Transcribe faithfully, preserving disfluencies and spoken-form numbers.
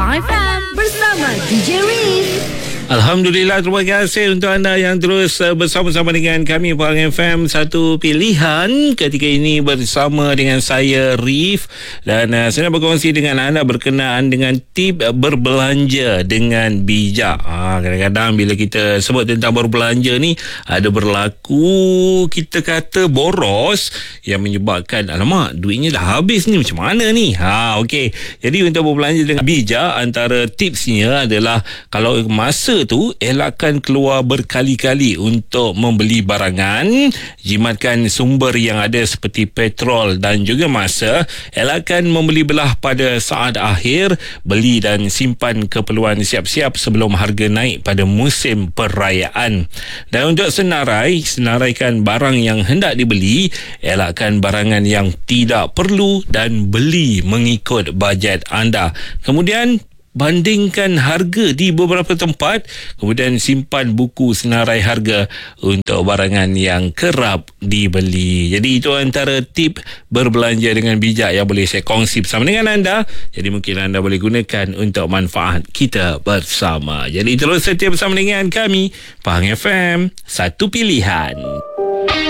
Pahang F M bersama D J Reef. Alhamdulillah, terima kasih untuk anda yang terus uh, bersama-sama dengan kami Pahang F M, satu pilihan ketika ini bersama dengan saya Reef, dan uh, saya nak berkongsi dengan anda berkenaan dengan tip uh, berbelanja dengan bijak. Ha, kadang-kadang bila kita sebut tentang berbelanja ni, ada berlaku kita kata boros yang menyebabkan alamak duitnya dah habis ni, macam mana ni. Ha, okey. Jadi untuk berbelanja dengan bijak, antara tipsnya adalah kalau masa tu elakkan keluar berkali-kali untuk membeli barangan, jimatkan sumber yang ada seperti petrol dan juga masa, elakkan membeli belah pada saat akhir, beli dan simpan keperluan siap-siap sebelum harga naik pada musim perayaan. Dan untuk senarai, senaraikan barang yang hendak dibeli, elakkan barangan yang tidak perlu dan beli mengikut bajet anda. Kemudian bandingkan harga di beberapa tempat, kemudian simpan buku senarai harga untuk barangan yang kerap dibeli. Jadi itu antara tip berbelanja dengan bijak yang boleh saya kongsi bersama dengan anda. Jadi mungkin anda boleh gunakan untuk manfaat kita bersama. Jadi terus setia bersama dengan kami Pahang F M, satu pilihan.